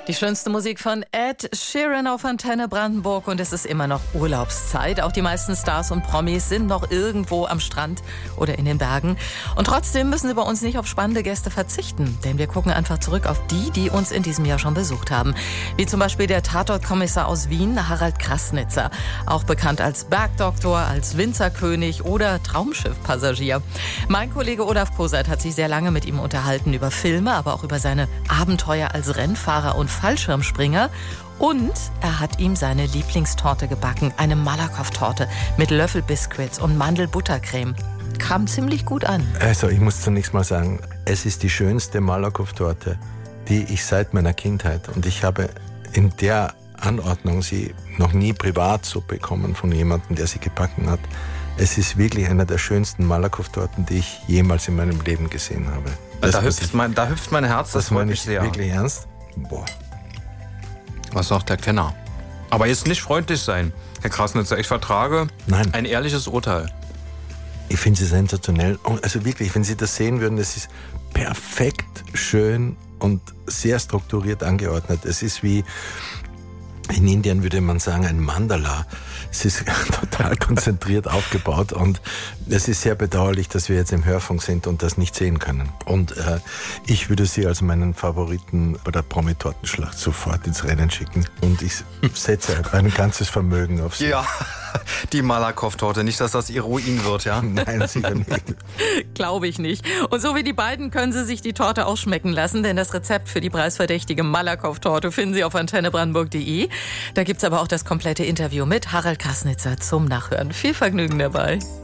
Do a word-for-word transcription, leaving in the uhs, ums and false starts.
Die schönste Musik von Ed Sheeran auf Antenne Brandenburg und es ist immer noch Urlaubszeit. Auch die meisten Stars und Promis sind noch irgendwo am Strand oder in den Bergen. Und trotzdem müssen sie bei uns nicht auf spannende Gäste verzichten, denn wir gucken einfach zurück auf die, die uns in diesem Jahr schon besucht haben. Wie zum Beispiel der Tatortkommissar aus Wien, Harald Krassnitzer. Auch bekannt als Bergdoktor, als Winzerkönig oder Traumschiffpassagier. Mein Kollege Olaf Koseit hat sich sehr lange mit ihm unterhalten über Filme, aber auch über seine Abenteuer als Rennfahrer und Fallschirmspringer. Und er hat ihm seine Lieblingstorte gebacken, eine Malakoff-Torte mit Löffelbiskuits und Mandelbuttercreme. Kam ziemlich gut an. Also ich muss zunächst mal sagen, es ist die schönste Malakoff-Torte, die ich seit meiner Kindheit, und ich habe in der Anordnung sie noch nie privat so bekommen von jemandem, der sie gebacken hat. Es ist wirklich eine der schönsten Malakoff-Torten, die ich jemals in meinem Leben gesehen habe. Das da, hüpft ich, mein, da hüpft mein Herz, das, das freut meine mich ich sehr. Wirklich ernst? Boah. Was sagt der Kenner? Aber jetzt nicht freundlich sein, Herr Krassnitzer. Ich vertrage Nein. ein ehrliches Urteil. Ich finde sie sensationell. Also wirklich, wenn Sie das sehen würden, es ist perfekt, schön und sehr strukturiert angeordnet. Es ist wie, in Indien würde man sagen, ein Mandala. Es ist total konzentriert aufgebaut und es ist sehr bedauerlich, dass wir jetzt im Hörfunk sind und das nicht sehen können. Und äh, ich würde sie als meinen Favoriten bei der Promi-Tortenschlacht sofort ins Rennen schicken und ich setze ein ganzes Vermögen auf sie. Ja, die Malakoff-Torte. Nicht, dass das ihr Ruin wird, ja? Nein, sicher nicht. Glaube ich nicht. Und so wie die beiden können Sie sich die Torte auch schmecken lassen, denn das Rezept für die preisverdächtige Malakoff-Torte finden Sie auf antenne brandenburg punkt de. Da gibt's aber auch das komplette Interview mit Harald Krassnitzer zum Nachhören. Viel Vergnügen dabei.